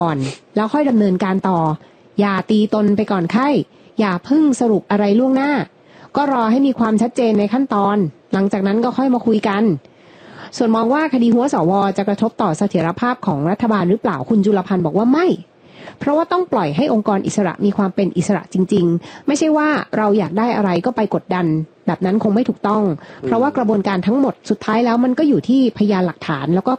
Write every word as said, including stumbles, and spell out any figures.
ก่อนแล้วค่อยดำเนินการต่ออย่าตีตนไปก่อนไข้อย่าพึ่งสรุปอะไรล่วงหน้าก็รอให้มีความชัดเจนในขั้นตอนหลังจากนั้นก็ค่อยมาคุยกันส่วนมองว่าคดีหัวสวจะกระทบต่อเสถียรภาพของรัฐบาลหรือเปล่าคุณจุลพันธ์บอกว่าไม่เพราะว่าต้องปล่อยให้องค์กรอิสระมีความเป็นอิสระจริงๆไม่ใช่ว่าเราอยากได้อะไรก็ไปกดดันแบบนั้นคงไม่ถูกต้องเพราะว่ากระบวนการทั้งหมดสุดท้ายแล้วมันก็อยู่ที่พยานหลักฐานแล้วก็